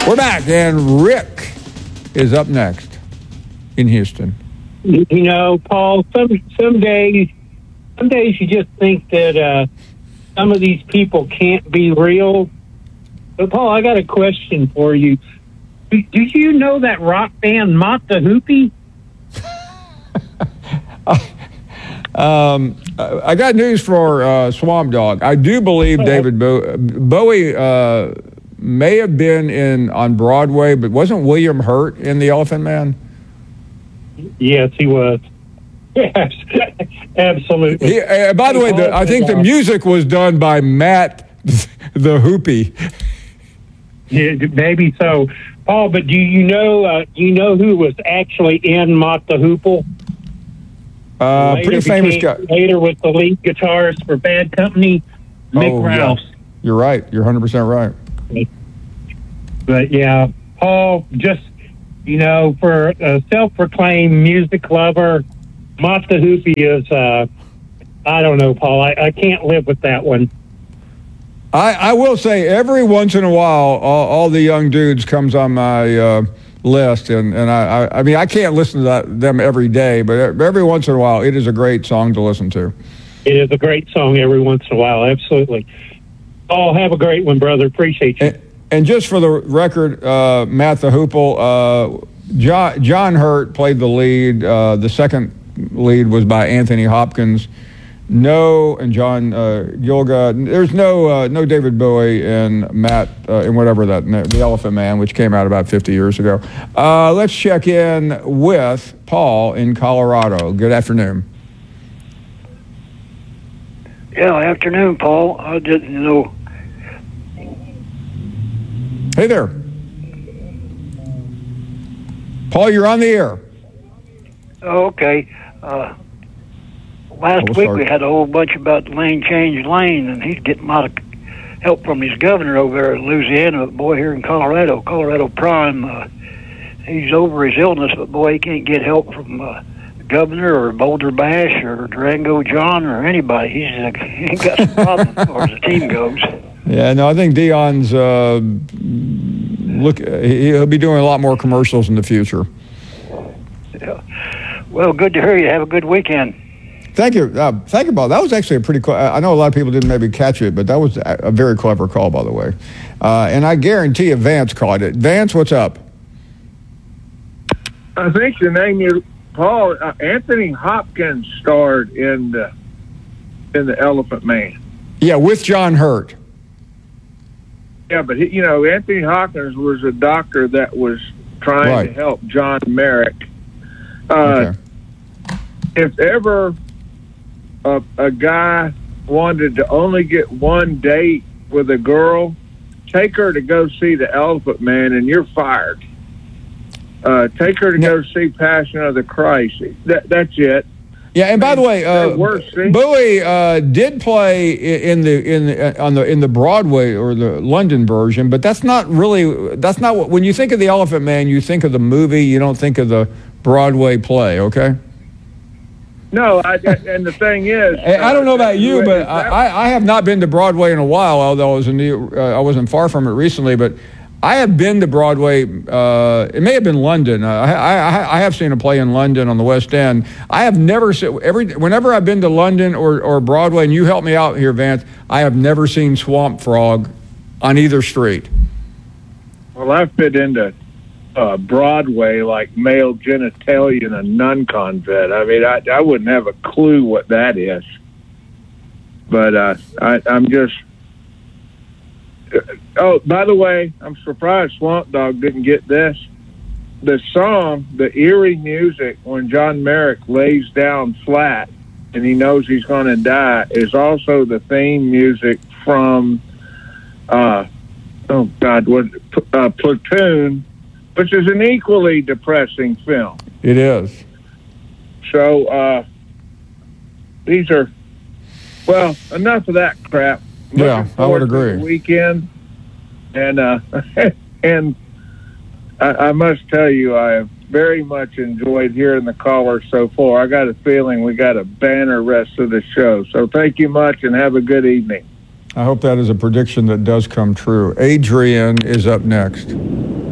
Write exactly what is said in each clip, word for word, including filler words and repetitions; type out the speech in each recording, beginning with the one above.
We're back, and Rick is up next in Houston. You know, Paul, some some days, some days you just think that uh, some of these people can't be real. But Paul, I got a question for you. Do, do you know that rock band Mott the Hoople? um, I got news for uh, Swamp Dog. I do believe David Bowie, Bowie uh, may have been in on Broadway, but wasn't William Hurt in The Elephant Man? Yes, he was. Yes, absolutely. He, uh, by the way, the, I think the music was done by Matt the Hoopy. Yeah, maybe so, Paul. But do you know? Uh, do you know who was actually in Mott the Hoople? Uh, pretty famous guy. Later was the lead guitarist for Bad Company, Mick oh, Rouse. Yeah. You're right. You're one hundred percent right. But yeah, Paul, just, you know, for a self-proclaimed music lover, Mott the Hoople is, uh, I don't know, Paul. I, I can't live with that one. I, I will say every once in a while, all, all the young dudes comes on my uh, list, and, and I, I I mean, I can't listen to that, them every day, but every once in a while, it is a great song to listen to. It is a great song every once in a while, absolutely. Paul, have a great one, brother. Appreciate you. And, and just for the record, uh, Matt the Hoople, uh, John, John Hurt played the lead. Uh, the second lead was by Anthony Hopkins. No, and John uh, Gilga. There's no uh, no David Bowie and Matt uh, and whatever that The Elephant Man, which came out about fifty years ago. Uh, let's check in with Paul in Colorado. Good afternoon. Yeah, afternoon, Paul. I didn't know. Hey there, Paul. You're on the air. Oh, okay. Uh, Last oh, week sorry. we had a whole bunch about lane change lane, and he's getting a lot of help from his governor over there in Louisiana. But boy, here in Colorado, Colorado Prime, uh, he's over his illness, but boy, he can't get help from uh, the governor or Boulder Bash or Durango John or anybody. He's uh, he ain't got some problems as far as the team goes. Yeah, no, I think Dion's uh, look. He'll be doing a lot more commercials in the future. Yeah. Well, good to hear you. Have a good weekend. Thank you. Uh, thank you, Bob. That was actually a pretty cool. I know a lot of people didn't maybe catch it, but that was a, a very clever call, by the way. Uh, and I guarantee you Vance caught it. Vance, what's up? I think the name you, Paul, uh, Anthony Hopkins starred in the, in The Elephant Man. Yeah, with John Hurt. Yeah, but, he, you know, Anthony Hopkins was a doctor that was trying Right. to help John Merrick. Uh, Okay. If ever a, a guy wanted to only get one date with a girl, take her to go see The Elephant Man and you're fired. Uh, take her to No. go see Passion of the Christ. That, that's it. Yeah, and by the way, uh, Bowie uh, did play in the in the, on the in the Broadway or the London version, but that's not really that's not what when you think of The Elephant Man, you think of the movie. You don't think of the Broadway play. Okay. No, I, and the thing is, I don't know about you, but I, I have not been to Broadway in a while. Although I was in New, uh, I wasn't far from it recently, but I have been to Broadway. Uh, it may have been London. Uh, I, I, I have seen a play in London on the West End. I have never seen every. Whenever I've been to London or, or Broadway, and you help me out here, Vance, I have never seen Swamp Frog on either street. Well, I fit into uh, Broadway like male genitalia in a nun convent. I mean, I, I wouldn't have a clue what that is. But uh, I, I'm just. Oh, by the way, I'm surprised Swamp Dog didn't get this. The song, the eerie music, when John Merrick lays down flat and he knows he's going to die, is also the theme music from, uh, oh God, what uh, Platoon, which is an equally depressing film. It is. So uh, these are, well, enough of that crap. Yeah, I would agree. Weekend, and uh, and I, I must tell you, I have very much enjoyed hearing the callers so far. I got a feeling we got a banner rest of the show. So thank you much, and have a good evening. I hope that is a prediction that does come true. Adrian is up next.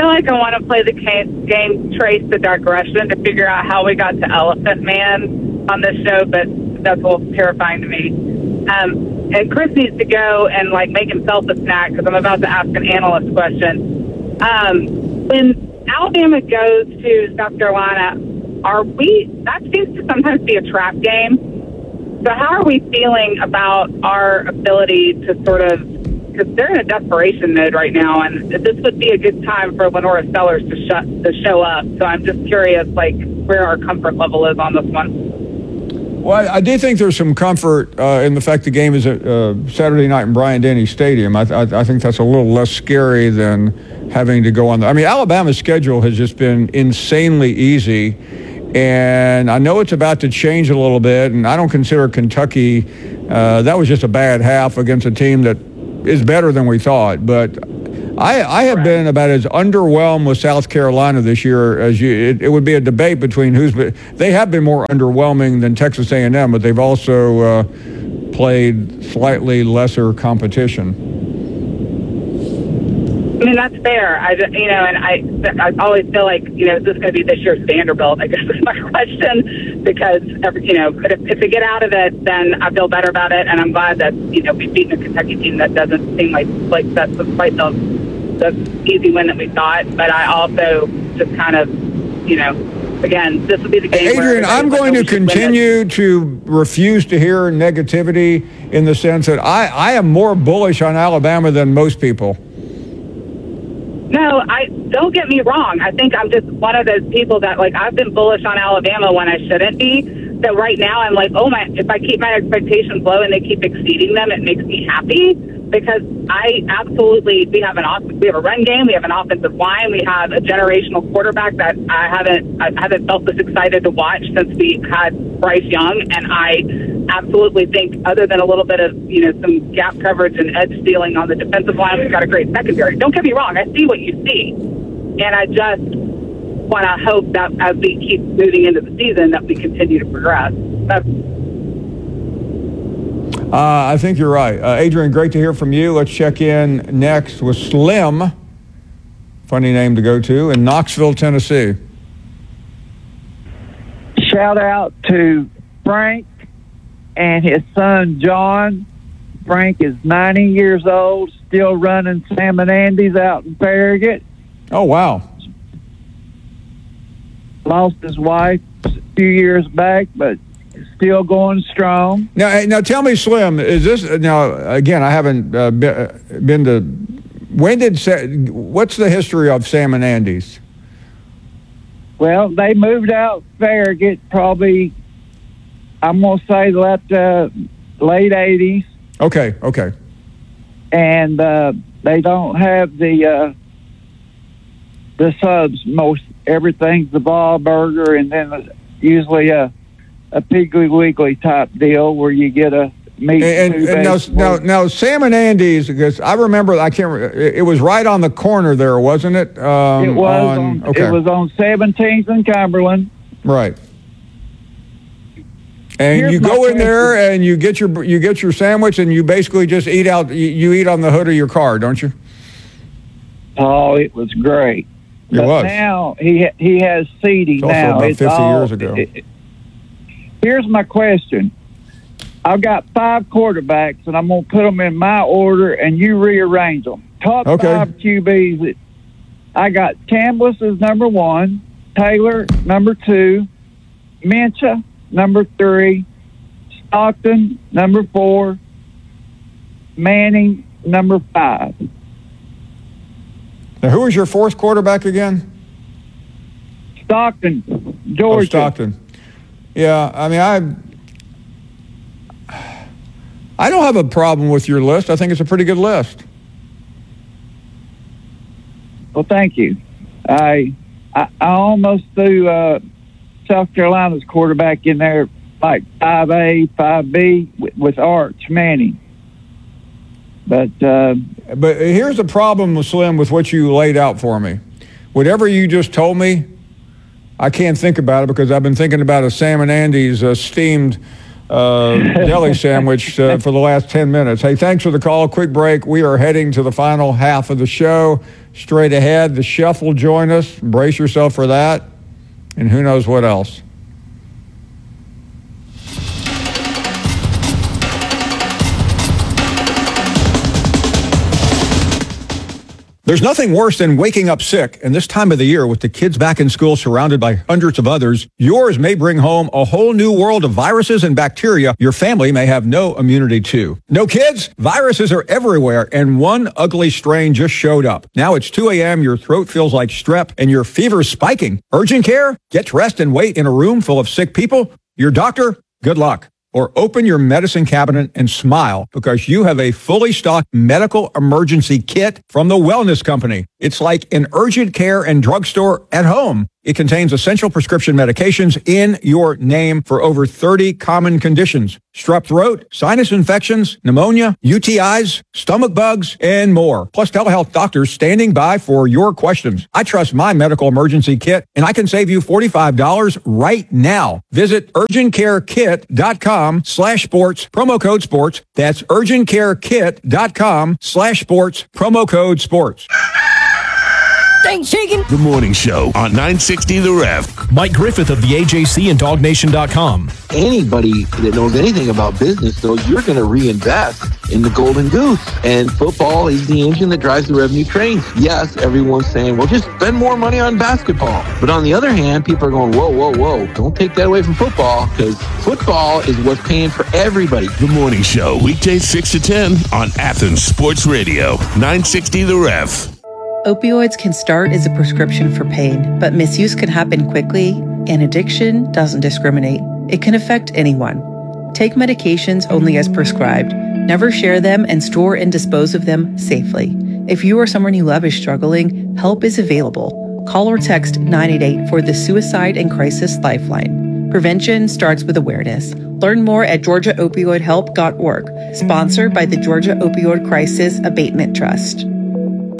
feel like I want to play the game, game Trace the Digression to figure out how we got to Elephant Man on this show, but that's a little terrifying to me. Um, and Chris needs to go and, like, make himself a snack because I'm about to ask an analyst question. Um, when Alabama goes to South Carolina, are we, that seems to sometimes be a trap game. So how are we feeling about our ability to sort of, because they're in a desperation mode right now, and this would be a good time for Lenora Sellers to, shut, to show up. So I'm just curious, like, where our comfort level is on this one. Well, I, I do think there's some comfort uh, in the fact the game is at, uh, Saturday night in Bryant-Denny Stadium. I, I, I think that's a little less scary than having to go on the, I mean, Alabama's schedule has just been insanely easy, and I know it's about to change a little bit, and I don't consider Kentucky, uh, that was just a bad half against a team that is better than we thought, but I, I have been about as underwhelmed with South Carolina this year as you. It, it would be a debate between who's been. They have been more underwhelming than Texas A and M, but they've also uh, played slightly lesser competition. I mean, that's fair. I just, you know, and I, I always feel like, you know, is this going to be this year's Vanderbilt? I guess is my question, because every, you know, if, if they get out of it, then I feel better about it, and I'm glad that, you know, we've beaten a Kentucky team that doesn't seem like like that's quite the the easy win that we thought. But I also just kind of, you know, again, this will be the game. Adrian, I'm going to continue to refuse to hear negativity in the sense that I, I am more bullish on Alabama than most people. No, I don't get me wrong. I think I'm just one of those people that, like, I've been bullish on Alabama when I shouldn't be. So right now I'm like, oh my, if I keep my expectations low and they keep exceeding them, it makes me happy, because I absolutely, we have an awesome, we have a run game, we have an offensive line, we have a generational quarterback that I haven't, I haven't felt this excited to watch since we had Bryce Young. And I absolutely think, other than a little bit of, you know, some gap coverage and edge stealing on the defensive line, we've got a great secondary. Don't get me wrong, I see what you see. And I just want to hope that as we keep moving into the season that we continue to progress. That's, Uh, I think you're right. Uh, Adrian, great to hear from you. Let's check in next with Slim, funny name to go to, in Knoxville, Tennessee. Shout out to Frank and his son, John. Frank is ninety years old, still running Sam and Andy's out in Farragut. Oh, wow. Lost his wife a few years back, but still going strong. Now, now tell me, Slim, is this, now, again, I haven't uh, been to, when did, what's the history of Sam and Andy's? Well, they moved out Farragut probably, I'm going to say, late, uh, late eighties. Okay, okay. And uh, they don't have the uh, the subs. Most everything's the Wahlburger, and then usually a a Piggly Wiggly type deal where you get a meat. And, and, and now, now, now, Sam and Andy's, because I remember, I can't. Remember, it was right on the corner there, wasn't it? Um, it was on, on. Okay. It was on seventeenth and Cumberland. Right. And Here's you go in there and you get your you get your sandwich and you basically just eat out. You, you eat on the hood of your car, don't you? Oh, it was great. It but was. Now he he has seating it's now. Also about it's fifty all, years ago. It, it, here's my question. I've got five quarterbacks, and I'm going to put them in my order, and you rearrange them. Top okay. five Q Bs. I got Chambliss as number one, Taylor number two, Minshew number three, Stockton number four, Manning number five. Now, who was your fourth quarterback again? Stockton, Georgia. Oh, Stockton. Yeah, I mean, I I don't have a problem with your list. I think it's a pretty good list. Well, thank you. I I, I almost threw uh, South Carolina's quarterback in there like five A, five B with, with Arch Manning. But uh, but here's the problem, Slim, with what you laid out for me. Whatever you just told me, I can't think about it because I've been thinking about a Sam and Andy's uh, steamed uh, deli sandwich uh, for the last ten minutes. Hey, thanks for the call. Quick break. We are heading to the final half of the show. Straight ahead, the chef will join us. Brace yourself for that. And who knows what else. There's nothing worse than waking up sick, and this time of the year with the kids back in school surrounded by hundreds of others, yours may bring home a whole new world of viruses and bacteria your family may have no immunity to. No kids? Viruses are everywhere, and one ugly strain just showed up. Now it's two a.m., your throat feels like strep, and your fever's spiking. Urgent care? Get dressed and wait in a room full of sick people? Your doctor? Good luck. Or open your medicine cabinet and smile because you have a fully stocked medical emergency kit from the Wellness Company. It's like an urgent care and drugstore at home. It contains essential prescription medications in your name for over thirty common conditions. Strep throat, sinus infections, pneumonia, U T Is, stomach bugs, and more. Plus telehealth doctors standing by for your questions. I trust my medical emergency kit, and I can save you forty-five dollars right now. Visit urgentcarekit.com slash sports, promo code sports. That's urgentcarekit.com slash sports, promo code sports. Thanks, Shakin'. The Morning Show on nine sixty The Ref. Mike Griffith of the A J C and dog nation dot com. Anybody that knows anything about business, though, you're going to reinvest in the Golden Goose. And football is the engine that drives the revenue train. Yes, everyone's saying, well, just spend more money on basketball. But on the other hand, people are going, whoa, whoa, whoa, don't take that away from football, because football is what's paying for everybody. The Morning Show, weekdays six to ten on Athens Sports Radio, nine sixty The Ref. Opioids can start as a prescription for pain, but misuse can happen quickly, and addiction doesn't discriminate. It can affect anyone. Take medications only as prescribed. Never share them and store and dispose of them safely. If you or someone you love is struggling, help is available. Call or text nine eight eight for the Suicide and Crisis Lifeline. Prevention starts with awareness. Learn more at georgia opioid help dot org. Sponsored by the Georgia Opioid Crisis Abatement Trust.